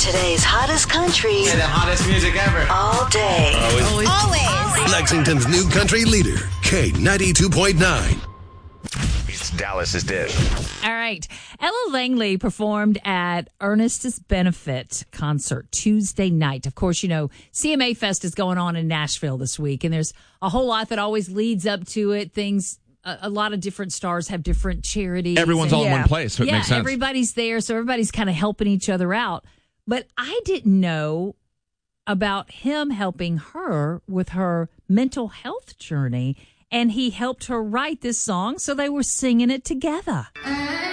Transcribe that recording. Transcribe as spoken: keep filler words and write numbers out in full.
Today's hottest country. And the hottest music ever. All day. Always. Always. Lexington's new country leader, K ninety-two point nine. It's Dallas's dish. All right. Ella Langley performed at Ernest's Benefit concert Tuesday night. Of course, you know, C M A Fest is going on in Nashville this week, and there's a whole lot that always leads up to it. Things, a, a lot of different stars have different charities. Everyone's and, all in yeah. one place, so it yeah, makes sense. Everybody's there, so everybody's kind of helping each other out. But I didn't know about him helping her with her mental health journey, and he helped her write this song, so they were singing it together.